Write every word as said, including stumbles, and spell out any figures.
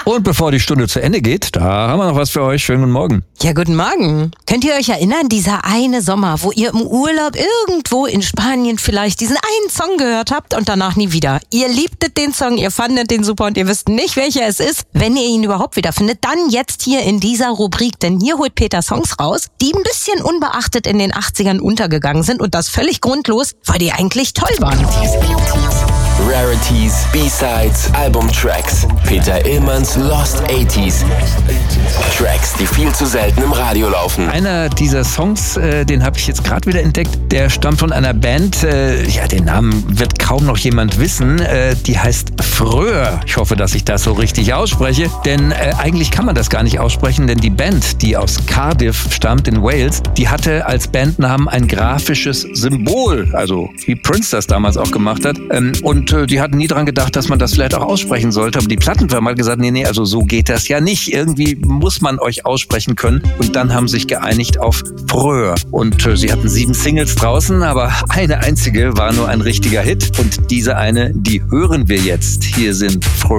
Und bevor die Stunde zu Ende geht, da haben wir noch was für euch. Schönen guten Morgen. Ja, guten Morgen. Könnt ihr euch erinnern, dieser eine Sommer, wo ihr im Urlaub irgendwo in Spanien vielleicht diesen einen Song gehört habt und danach nie wieder? Ihr liebtet den Song, ihr fandet den super und ihr wisst nicht, welcher es ist. Wenn ihr ihn überhaupt wiederfindet, dann jetzt hier in dieser Rubrik. Denn hier holt Peter Songs raus, die ein bisschen unbeachtet in den achtzigern untergegangen sind und das völlig grundlos, weil die eigentlich toll waren. Rarities, B-Sides, Albumtracks. Peter Illmanns Lost eighties. Tracks, die viel zu selten im Radio laufen. Einer dieser Songs, äh, den habe ich jetzt gerade wieder entdeckt, der stammt von einer Band, äh, ja, den Namen wird kaum noch jemand wissen, äh, die heißt Fröer. Ich hoffe, dass ich das so richtig ausspreche, denn äh, eigentlich kann man das gar nicht aussprechen, denn die Band, die aus Cardiff stammt in Wales, die hatte als Bandnamen ein grafisches Symbol, also wie Prince das damals auch gemacht hat, ähm, und äh, die hatten nie dran gedacht, dass man das vielleicht auch aussprechen sollte, aber die Plattenfirma hat gesagt, nee, nee, also so geht das ja nicht, irgendwie muss man euch aussprechen können, und dann haben sie sich geeinigt auf Fröer, und äh, sie hatten sieben Singles draußen, aber eine einzige war nur ein richtiger Hit, und diese eine, die hören wir jetzt. Hier sind Fröer.